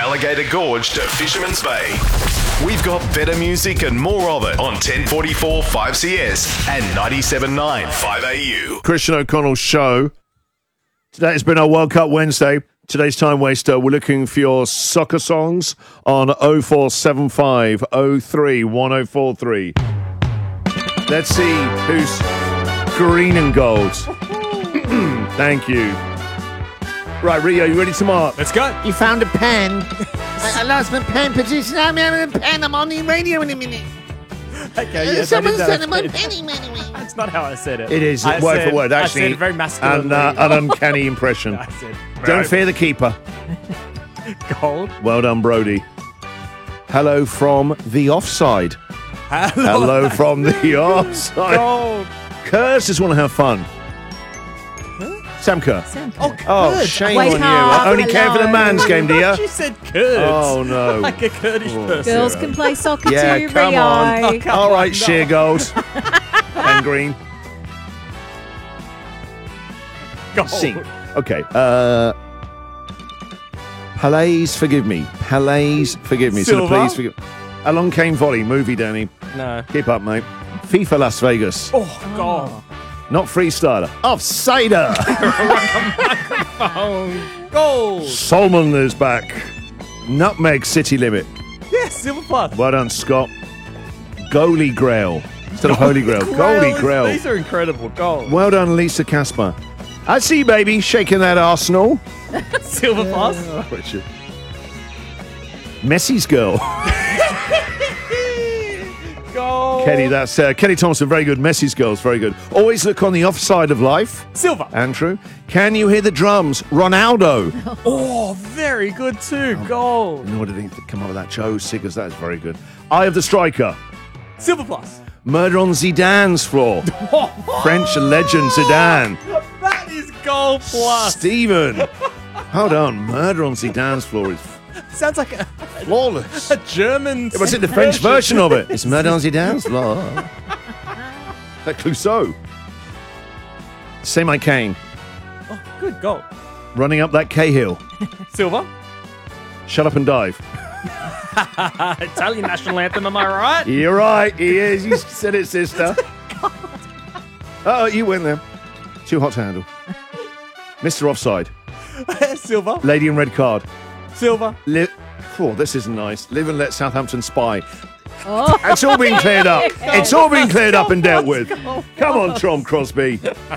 Alligator Gorge to Fisherman's Bay. We've got better music and more of it on 1044 5CS and 97.9 5AU. Christian O'Connell Show. Today has been our World Cup Wednesday. Today's Time Waster, we're looking for your soccer songs on 0475 03 1043. Let's see who's green and gold. Thank you. Right, Rio, you ready to mark? Let's go. You found a pen. I lost my pen position. I'm having a pen. I'm on the radio in a minute. Okay, yes, Someone I did said that. I'm on penny. That's not how I said it. It is I word said- for word, actually. I said very masculine. An uncanny impression. I said Don't fear the keeper. gold. Well done, Brody. Hello from the offside. Hello from the offside. Gold. Kurz just want to have fun. Sam Kerr. Oh, Oh, curd. shame Wake on you. up, I only care for the hello. man's game, do you? She said curds. Oh, no. Like a Kurdish person. Girls can play soccer Yeah, too, come Rio. on. Oh, come All on, right, no. sheer gold. And green. Gold. C. Okay. Palais, forgive me. Palais, forgive me. So Silver. please forgive. Along came volley. Movie, Danny. No. Keep up, mate. FIFA Las Vegas. Oh, gold. Not freestyler. Offsider. Gold. Solomon is back. Nutmeg City Limit. Yes, silver plus. Well done, Scott. Goalie Grail. Instead of Holy Grail. Goalie Grail. These are incredible. Gold. Well done, Lisa Casper. I see, baby, shaking that Arsenal. Silver plus. Richard. Messi's girl. Gold. Kenny, that's Kenny Thompson. Very good. Messi's girl's very good. Always look on the offside of life. Silver. Andrew. Can you hear the drums? Ronaldo. Oh, very good too. Gold. Nor did he come up with that. Joe Siggers. That is very good. Eye of the Striker. Silver plus. Murder on Zidane's floor. French legend Zidane. That is gold plus. Stephen. Hold on. Murder on Zidane's floor is Sounds like a flawless. German. Was it the French version of it? It's Murder on Zidane's floor. That Clouseau. Semi Kane. Oh, good gold. Running up that Cahill. Silver. Shut up and dive. Italian national anthem. Am I right? You're right. He is. You said it, sister. Oh, you win then. Too hot to handle. Mr. Offside. Silver. Lady in red card. Silver. Oh, this isn't nice. Live and let Southampton spy. It's all been cleared up. It's all been cleared up and dealt with. Come on, Tom Crosby.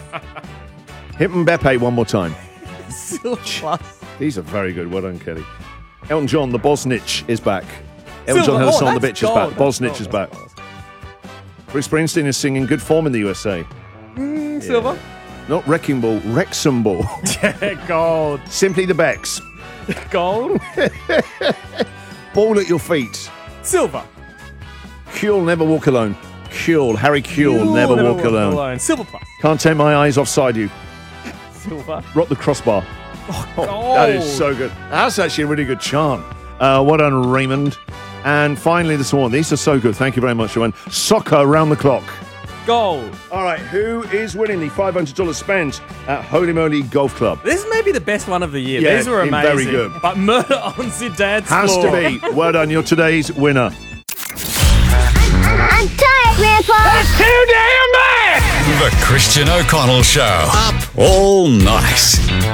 Hit Mbappe one more time. Silver plus. These are very good. Well done, Kelly. Elton John, the Bosnich, is back. Elton Silver. John has a Oh, song, The that's Bitch is back. gold. Bosnich That's is gold. back. Bruce Springsteen is singing Good Form in the USA. Silver. Not Wrecking Ball, Wrexham Ball. Gold. Simply the Becks. Gold. Ball at your feet. Silver. Kuehl, Never Walk Alone. Kuehl, Harry Kuehl, Never Walk Alone. Silver plus. Can't take my eyes offside you. Silver. Rock the Crossbar. Gold. That is so good. That's actually a really good chant. Well done, Raymond. And finally, this one. These are so good. Thank you very much, Joanne. Soccer around the clock. Gold. All right, who is winning the $500 spent at Holy Moly Golf Club? This may be the best one of the year. Yeah, These were been amazing. very good. But Murder on Zidane's Has floor. to be. Well done. You're today's winner. I'm tired, Grandpa. The Christian O'Connell Show. Up all night.